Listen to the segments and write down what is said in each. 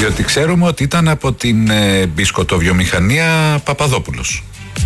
Διότι ξέρουμε ότι ήταν από την μπισκοτοβιομηχανία Παπαδόπουλος.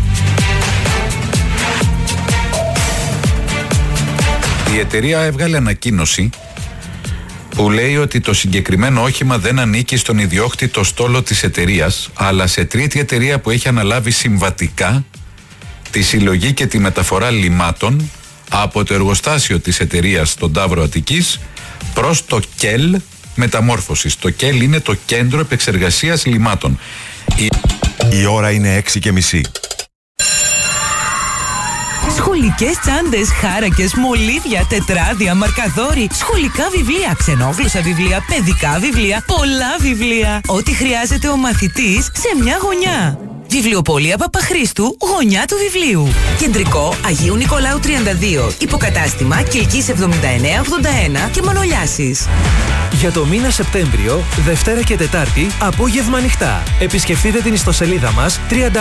Η εταιρεία έβγαλε ανακοίνωση που λέει ότι το συγκεκριμένο όχημα δεν ανήκει στον ιδιόκτητο στόλο της εταιρείας, αλλά σε τρίτη εταιρεία που έχει αναλάβει συμβατικά τη συλλογή και τη μεταφορά λιμάτων από το εργοστάσιο της εταιρείας στον Ταύρο Αττικής προς το ΚΕΛ μεταμόρφωσης. Το ΚΕΛ είναι το Κέντρο Επεξεργασίας Λιμάτων. Η ώρα είναι 6:30. Σχολικές τσάντες, χάρακες, μολύβια, τετράδια, μαρκαδόροι, σχολικά βιβλία, ξενόγλωσσα βιβλία, παιδικά βιβλία, πολλά βιβλία. Ό,τι χρειάζεται ο μαθητής σε μια γωνιά. Βιβλιοπωλεία Παπαχρήστου, γωνιά του βιβλίου. Κεντρικό Αγίου Νικολάου 32. Υποκατάστημα Κιλκής 7981 και Μανολιάσης. Για το μήνα Σεπτέμβριο, Δευτέρα και Τετάρτη, απόγευμα ανοιχτά. Επισκεφτείτε την ιστοσελίδα μας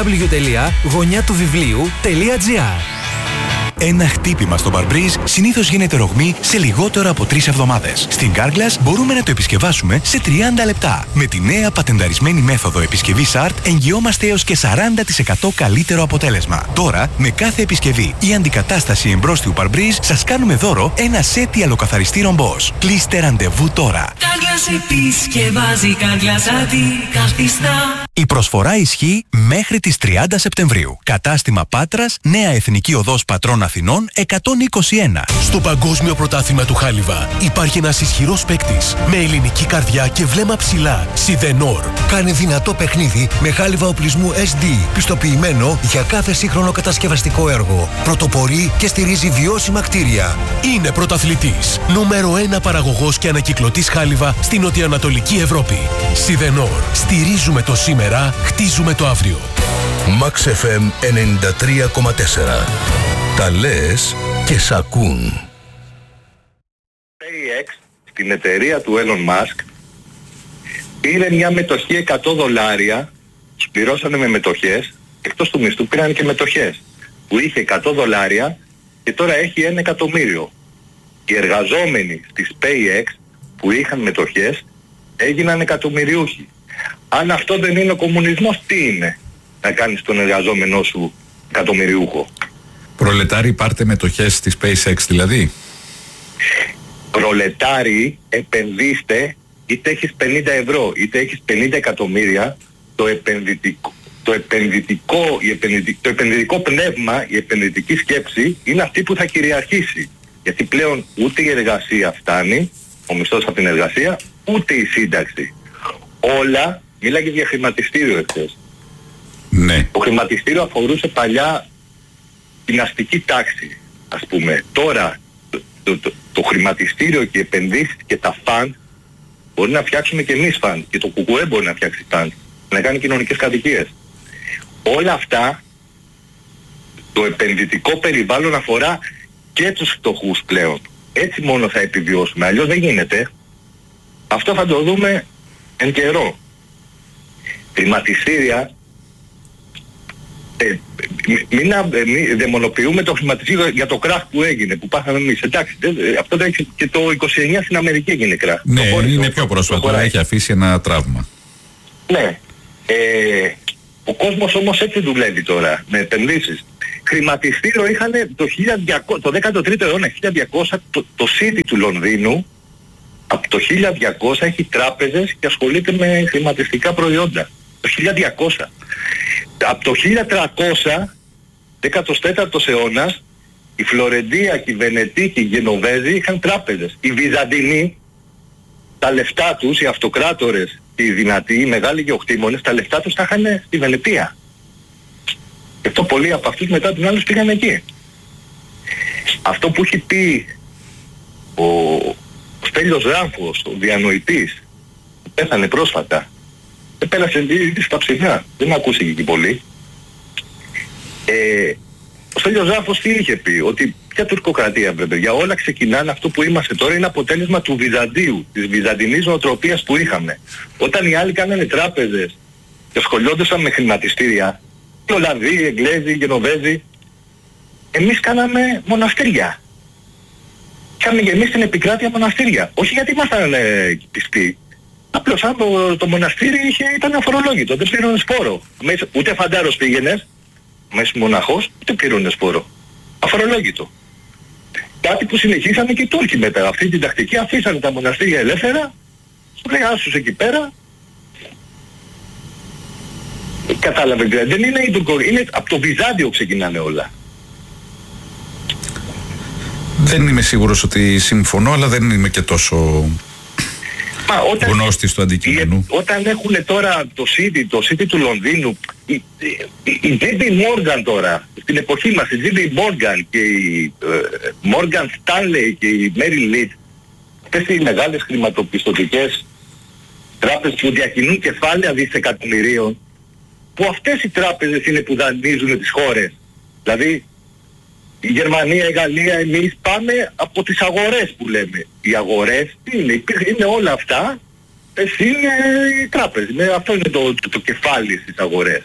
www.γωνιάτουβιβλίου.gr. Ένα χτύπημα στο Barbreeze συνήθως γίνεται ρογμή σε λιγότερο από 3 εβδομάδες. Στην Carglass μπορούμε να το επισκευάσουμε σε 30 λεπτά. Με τη νέα πατενταρισμένη μέθοδο επισκευής ART εγγυόμαστε έως και 40% καλύτερο αποτέλεσμα. Τώρα, με κάθε επισκευή ή αντικατάσταση εμπρόστιου Barbreeze, σας κάνουμε δώρο ένα σετ ιαλοκαθαριστήρων Bosch. Κλείστε ραντεβού τώρα. Carglass επισκευάζει, Carglass αντικαθιστά. Η προσφορά ισχύει μέχρι τις 30 Σεπτεμβρίου. Κατάστημα Πάτρας, Νέα Εθνική Οδός Πατρών Αθηνών 121. Στο Παγκόσμιο Πρωτάθλημα του Χάλιβα υπάρχει ένας ισχυρός παίκτης με ελληνική καρδιά και βλέμμα ψηλά. Σιδενόρ. Κάνει δυνατό παιχνίδι με χάλιβα οπλισμού SD, πιστοποιημένο για κάθε σύγχρονο κατασκευαστικό έργο. Πρωτοπορεί και στηρίζει βιώσιμα κτίρια. Είναι πρωταθλητής. Νούμερο 1 παραγωγός και ανακυκλωτής χάλιβα στην νοτιοανατολική Ευρώπη. Σιδενόρ. Στηρίζουμε το σήμερα, χτίζουμε το αύριο. Max FM 93,4. Τα λες και σ' ακούν. SpaceX, στην εταιρεία του Elon Musk, πήρε μια μετοχή $100, τους πληρώσανε με μετοχές, εκτός του μισθού πήραν και μετοχές, που είχε $100 και τώρα έχει 1 εκατομμύριο. Οι εργαζόμενοι στη SpaceX που είχαν μετοχές έγιναν εκατομμυριούχοι. Αν αυτό δεν είναι ο κομμουνισμός, τι είναι? Να κάνεις τον εργαζόμενό σου εκατομμυριούχο. Προλετάρι, πάρτε μετοχές στη SpaceX δηλαδή. Προλετάρι, επενδύστε, είτε έχεις 50 ευρώ, είτε έχεις 50 εκατομμύρια, το επενδυτικό πνεύμα, η επενδυτική σκέψη είναι αυτή που θα κυριαρχήσει. Γιατί πλέον ούτε η εργασία φτάνει, ο μισθός από την εργασία, ούτε η σύνταξη. Όλα, μίλαγε για χρηματιστήριο εχθές. Ναι. Το χρηματιστήριο αφορούσε παλιά την αστική τάξη, ας πούμε. Τώρα το χρηματιστήριο και οι επενδύσεις και τα φαν μπορεί να φτιάξουμε και εμείς φαν, και το ΚΚΕ μπορεί να φτιάξει φαν, να κάνει κοινωνικές κατοικίες. Όλα αυτά, το επενδυτικό περιβάλλον αφορά και τους φτωχούς πλέον. Έτσι μόνο θα επιβιώσουμε, αλλιώς δεν γίνεται. Αυτό θα το δούμε εν καιρό. Χρηματιστήρια, μην δαιμονοποιούμε το χρηματιστήριο για το κράχ που έγινε, που πάθαμε εμείς. Εντάξει, αυτό δεν έχει, και το 29 στην Αμερική έγινε κράχ. Ναι, είναι πιο πρόσφατο, έχει αφήσει ένα τραύμα. Ναι. Ο κόσμος όμως έτσι δουλεύει τώρα, με επενδύσεις. Χρηματιστήριο είχαν το 13ο αιώνα, 1200, το City του Λονδίνου, από το 1200 έχει τράπεζες και ασχολείται με χρηματιστικά προϊόντα. Το 1200. Από το 1300, 14ος αιώνας, η Φλωρεντία και η Βενετή και οι Γενοβέζοι είχαν τράπεζες. Οι Βυζαντινοί, τα λεφτά τους, οι αυτοκράτορες και οι δυνατοί, οι μεγάλοι γεωκτήμονες, τα λεφτά τους τα είχαν στη Βενετία. Και αυτό πολλοί από αυτούς μετά την άλλη πήγαν εκεί. Αυτό που έχει πει ο Στέλιος Ράμφος, ο διανοητής, που πέθανε πρόσφατα, πέρασε στα ψηλά, δεν ακούστηκε εκεί πολύ. Ο Στέλιος Ράμφος τι είχε πει? Ότι ποια τουρκοκρατία βέβαια, για όλα ξεκινάνε, αυτό που είμαστε τώρα είναι αποτέλεσμα του Βυζαντίου, της βυζαντινής νοοτροπίας που είχαμε. Όταν οι άλλοι κάνανε τράπεζες και ασχολιόντουσαν με χρηματιστήρια, οι Ολλανδοί, οι Εγγλέζοι, οι Γενοβέζοι, εμείς κάναμε μοναστήρια. Είχαμε και εμείς στην επικράτεια μοναστήρια. Όχι γιατί ήμασταν πιστοί, Απλώς το μοναστήρι ήταν αφορολόγητο, δεν πλήρωνε φόρο. Ούτε φαντάρος πήγαινες, μέσα μοναχός, ούτε πλήρωνε φόρο. Αφορολόγητο. Κάτι που συνεχίσανε και οι Τούρκοι μετά. Αυτή την τακτική αφήσανε τα μοναστήρια ελεύθερα, σου λέει άσους εκεί πέρα. Κατάλαβε, δεν είναι η Τουρκοκρατία, είναι από το Βυζάντιο ξεκινάνε όλα. Δεν είμαι σίγουρος ότι συμφωνώ, αλλά δεν είμαι και τόσο γνώστης του αντικειμένου. Όταν έχουν τώρα το City του Λονδίνου, η JP Morgan τώρα, στην εποχή μας, η JP Morgan και η Morgan Stanley και η Merrill Lynch, αυτές οι μεγάλες χρηματοπιστωτικές τράπεζες που διακινούν κεφάλαια δισεκατομμυρίων, που αυτές οι τράπεζες είναι που δανείζουν τις χώρες. Δηλαδή, η Γερμανία, η Γαλλία, εμείς πάμε από τις αγορές που λέμε. Οι αγορές είναι όλα αυτά, εσύ είναι οι τράπεζες. Αυτό είναι το κεφάλι στις αγορές.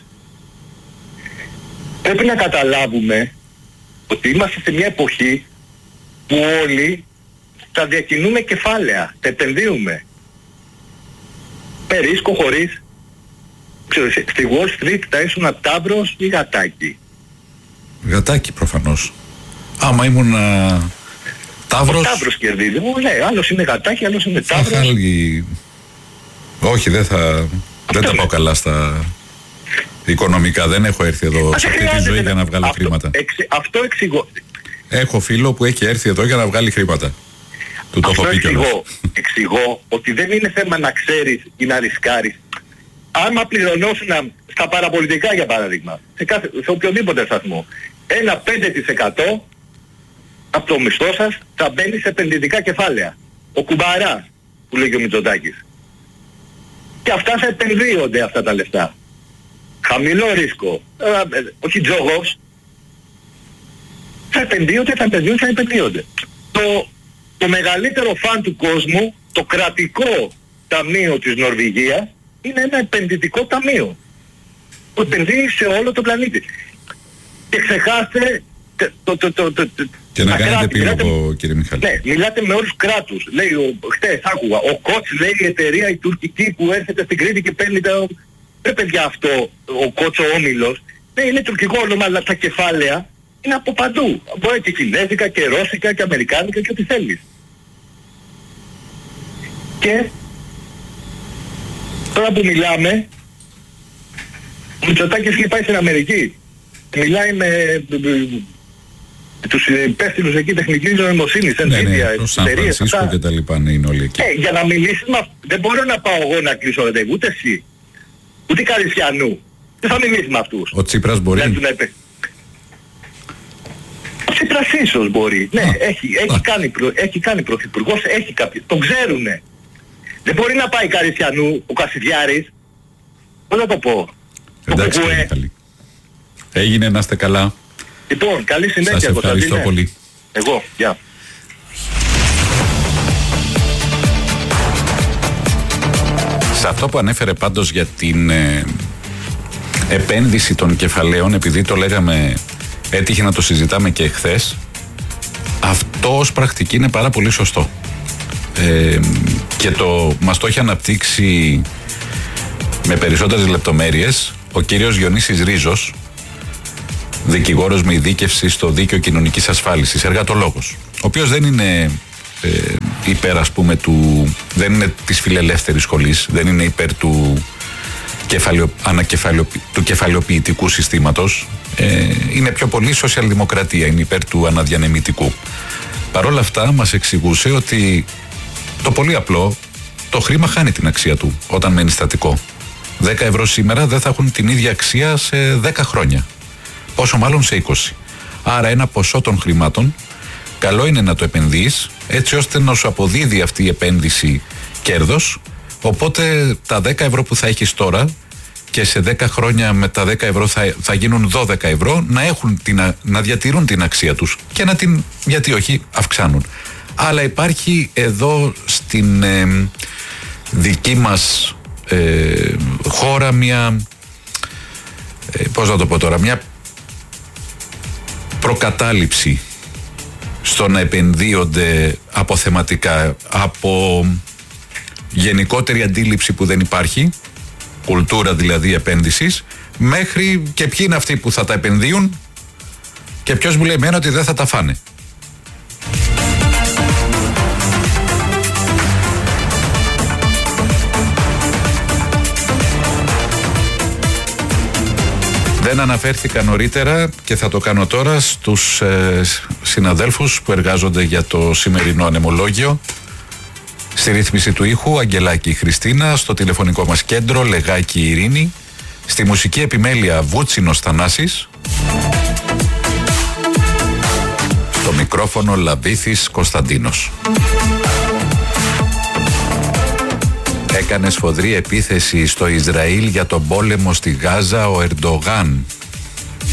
Πρέπει να καταλάβουμε ότι είμαστε σε μια εποχή που όλοι θα διακινούμε κεφάλαια, θα επενδύουμε. Με ρίσκο, χωρίς. Ξέρω, στη Wall Street θα ήσουν τάβρος ή γατάκι. Γατάκι προφανώς. Άμα ήμουν τάβρος... Ο τάβρος κερδίζει. Ναι, άλλος είναι γατάκι, άλλος είναι τάβρος. Όχι, δεν τα πάω καλά στα οικονομικά. Δεν έχω έρθει εδώ σε αυτή τη ζωή για να βγάλω χρήματα. Αυτό εξηγώ. Έχω φίλο που έχει έρθει εδώ για να βγάλει χρήματα. Του το έχω πει κιόλας. Εξηγώ ότι δεν είναι θέμα να ξέρεις ή να ρισκάρεις. Άμα πληρωνόσουν στα παραπολιτικά, για παράδειγμα, σε οποιοδήποτε σταθμό, ένα 5% από το μισθό σας θα μπαίνει σε επενδυτικά κεφάλαια. Ο κουμπαράς που λέγει ο Μητσοτάκης. Και αυτά θα επενδύονται αυτά τα λεφτά. Χαμηλό ρίσκο. Όχι τζόγος. Θα επενδύονται. Το μεγαλύτερο φαν του κόσμου, το κρατικό ταμείο της Νορβηγίας, είναι ένα επενδυτικό ταμείο που επενδύει σε όλο το πλανήτη. Και ξεχάστε και να κάνετε επίλογο, κύριε Μιχάλη. Ναι, μιλάτε με όλους κράτους. Λέει, χτες άκουγα, ο Κότς λέει η εταιρεία η τουρκική που έρχεται στην Κρήτη και παίρνει παιδιά αυτό, ο Κότς ο όμιλος. Ναι, είναι τουρκικό όνομα, αλλά τα κεφάλαια είναι από παντού. Μπορεί και κινέζικα και ρώσικα και αμερικάνικα και ό,τι θέλεις. Και τώρα που μιλάμε, ο Μητσοτάκης έχει πάει στην Αμερική. Μιλάει με τους υπεύθυνους εκεί τεχνικής νοημοσύνης, Nvidia, το Σαν Φρανσίσκο και τα λοιπά, είναι όλοι εκεί. Για να μιλήσεις δεν μπορώ να πάω εγώ να κλείσω ραντεβού, ούτε εσύ, ούτε Καρισιανού. Δεν θα μιλήσει με αυτούς. Ο Τσίπρας μπορεί. Ο Τσίπρας ίσως μπορεί. Ναι, έχει κάνει πρωθυπουργός, έχει κάποιοι. Τον ξέρουνε. Δεν μπορεί να πάει Καρισιανού, ο Κασιδιάρης. Πώς να το πω. Εντάξει, καλή. Έγινε, να είστε καλά. Λοιπόν, καλή συνέχεια. Σας ευχαριστώ πολύ. Εγώ, γεια. Σε αυτό που ανέφερε πάντως για την επένδυση των κεφαλαίων, επειδή το λέγαμε, έτυχε να το συζητάμε και χθες, αυτό ως πρακτική είναι πάρα πολύ σωστό. Και μας το έχει αναπτύξει με περισσότερες λεπτομέρειες ο κύριος Διονύσης Ρίζος, δικηγόρος με ειδίκευση στο δίκαιο κοινωνικής ασφάλισης, εργατολόγος, ο οποίος δεν είναι υπέρ, ας πούμε, δεν είναι της φιλελεύθερης σχολής, δεν είναι υπέρ του κεφαλαιοποιητικού συστήματος, είναι πιο πολύ σοσιαλδημοκρατία, είναι υπέρ του αναδιανεμητικού. Παρ' όλα αυτά μας εξηγούσε ότι το πολύ απλό, το χρήμα χάνει την αξία του όταν μένει στατικό. 10 ευρώ σήμερα δεν θα έχουν την ίδια αξία σε 10 χρόνια. Πόσο μάλλον σε 20. Άρα ένα ποσό των χρημάτων καλό είναι να το επενδύεις έτσι ώστε να σου αποδίδει αυτή η επένδυση κέρδος. Οπότε τα 10 ευρώ που θα έχεις τώρα και σε 10 χρόνια με τα 10 ευρώ θα γίνουν 12 ευρώ, να διατηρούν την αξία τους και γιατί όχι, αυξάνουν. Αλλά υπάρχει εδώ στην δική μας χώρα μια μια προκατάληψη στο να επενδύονται αποθεματικά από γενικότερη αντίληψη που δεν υπάρχει, κουλτούρα δηλαδή επένδυσης, μέχρι και ποιοι είναι αυτοί που θα τα επενδύουν και ποιος μου λέει εμένα ότι δεν θα τα φάνε. Δεν αναφέρθηκα νωρίτερα και θα το κάνω τώρα στους συναδέλφους που εργάζονται για το σημερινό ανεμολόγιο. Στη ρύθμιση του ήχου Αγγελάκη Χριστίνα, στο τηλεφωνικό μας κέντρο Λεγάκη Ειρήνη, στη μουσική επιμέλεια Βούτσινος Θανάσης, στο μικρόφωνο Λαβίθης Κωνσταντίνος. Έκανε σφοδρή επίθεση στο Ισραήλ για τον πόλεμο στη Γάζα ο Ερντογάν.